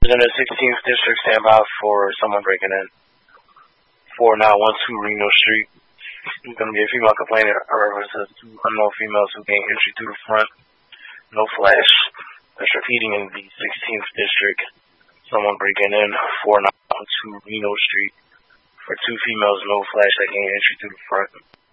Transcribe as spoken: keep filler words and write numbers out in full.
in the sixteenth district, stand by for someone breaking in. four nine one two Reno Street. There's going to be a female complainant. I represent two unknown females who gained entry through the front. No flash. That's repeating in the sixteenth district. Someone breaking in. four nine one two Reno Street. For two females, no flash that gained entry through the front.